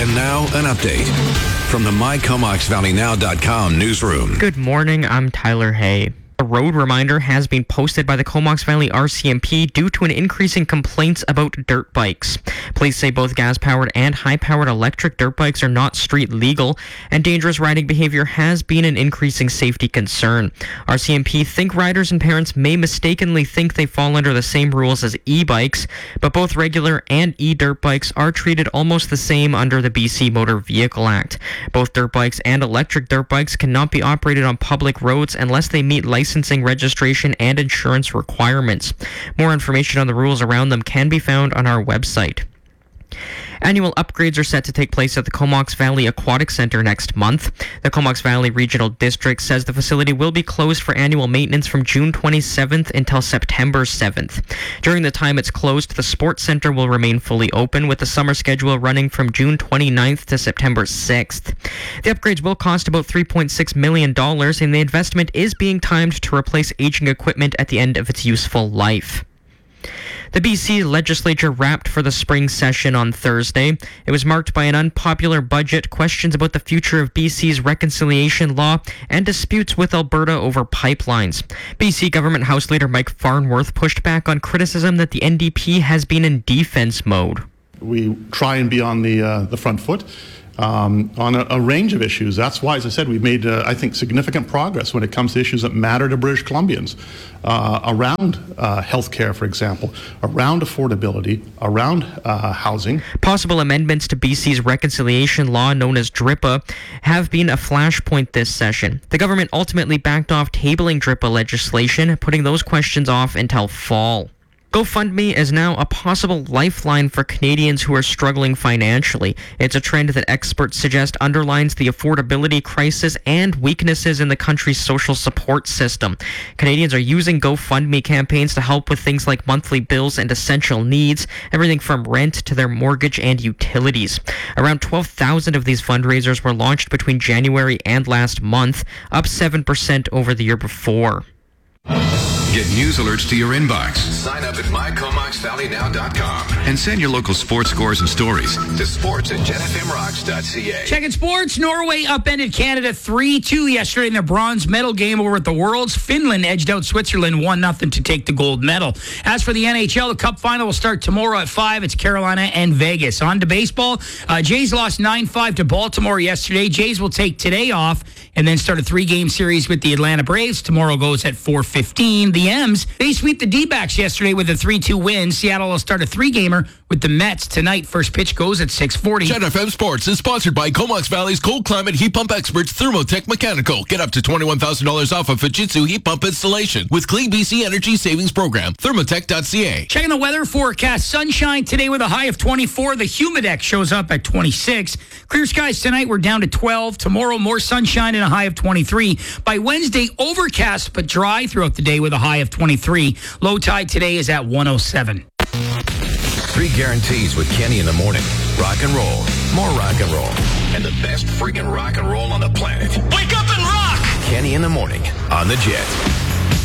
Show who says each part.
Speaker 1: And now, an update from the MyComoxValleyNow.com newsroom.
Speaker 2: Good morning, I'm Tyler Hay. A road reminder has been posted by the Comox Valley RCMP due to an increase in complaints about dirt bikes. Police say both gas-powered and high-powered electric dirt bikes are not street legal, and dangerous riding behavior has been an increasing safety concern. RCMP think riders and parents may mistakenly think they fall under the same rules as e-bikes, but both regular and e-dirt bikes are treated almost the same under the BC Motor Vehicle Act. Both dirt bikes and electric dirt bikes cannot be operated on public roads unless they meet licensing, registration, and insurance requirements. More information on the rules around them can be found on our website. Annual upgrades are set to take place at the Comox Valley Aquatic Center next month. The Comox Valley Regional District says the facility will be closed for annual maintenance from June 27th until September 7th. During the time it's closed, the Sports Center will remain fully open, with the summer schedule running from June 29th to September 6th. The upgrades will cost about $3.6 million, and the investment is being timed to replace aging equipment at the end of its useful life. The BC legislature wrapped for the spring session on Thursday. It was marked by an unpopular budget, questions about the future of BC's reconciliation law, and disputes with Alberta over pipelines. BC Government House Leader Mike Farnworth pushed back on criticism that the NDP has been in defense mode.
Speaker 3: We try and be on the front foot on a range of issues. That's why, as I said, we've made, I think, significant progress when it comes to issues that matter to British Columbians, around healthcare, for example, around affordability, around housing.
Speaker 2: Possible amendments to BC's reconciliation law, known as DRIPA, have been a flashpoint this session. The government ultimately backed off tabling DRIPA legislation, putting those questions off until fall. GoFundMe is now a possible lifeline for Canadians who are struggling financially. It's a trend that experts suggest underlines the affordability crisis and weaknesses in the country's social support system. Canadians are using GoFundMe campaigns to help with things like monthly bills and essential needs, everything from rent to their mortgage and utilities. Around 12,000 of these fundraisers were launched between January and last month, up 7% over the year before.
Speaker 1: Get news alerts to your inbox. Sign up at MyComoxValleyNow.com and send your local sports scores and stories to sports@genfmrocks.ca.
Speaker 4: Checking sports. Norway upended Canada 3-2 yesterday in the bronze medal game over at the Worlds. Finland edged out Switzerland 1-0 to take the gold medal. As for the NHL, the Cup final will start tomorrow at 5. It's Carolina and Vegas. On to baseball. Jays lost 9-5 to Baltimore yesterday. Jays will take today off and then start a 3-game series with the Atlanta Braves. Tomorrow goes at 4:15. The M's, they sweep the D-backs yesterday with a 3-2 win. Seattle will start a 3-gamer with the Mets tonight. First pitch goes at 6:40.
Speaker 5: Gen FM Sports is sponsored by Comox Valley's cold climate heat pump experts, Thermotech Mechanical. Get up to $21,000 off a Fujitsu heat pump installation with Clean BC Energy Savings Program. Thermotech.ca.
Speaker 4: Checking the weather forecast. Sunshine today with a high of 24. The Humidex shows up at 26. Clear skies tonight. We're down to 12. Tomorrow, more sunshine and a high of 23. By Wednesday, overcast but dry throughout the day with a high of 23. Low tide today is at 107.
Speaker 1: 3 guarantees with Kenny in the morning. Rock and roll, more rock and roll, and the best freaking rock and roll on the planet.
Speaker 4: Wake up and rock!
Speaker 1: Kenny in the morning on the Jet.